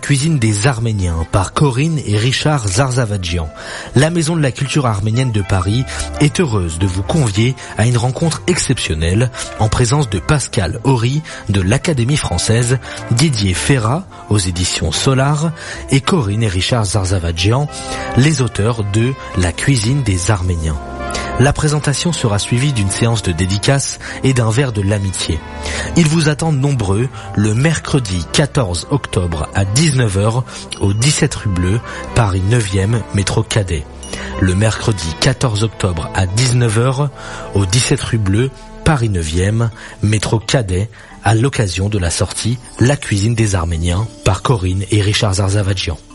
cuisine des Arméniens par Corinne et Richard Zarzavadjian. La Maison de la culture arménienne de Paris est heureuse de vous convier à une rencontre exceptionnelle en présence de Pascal Horry de l'Académie française, Didier Ferrat aux éditions Solar et Corinne et Richard Zarzavadjian, les auteurs de La cuisine des Arméniens. La présentation sera suivie d'une séance de dédicace et d'un verre de l'amitié. Ils vous attendent nombreux le mercredi 14 octobre à 19h au 17 rue Bleue, Paris 9e, métro Cadet. Le mercredi 14 octobre à 19h au 17 rue Bleue, Paris 9e, métro Cadet, à l'occasion de la sortie La cuisine des Arméniens par Corinne et Richard Zarzavadjian.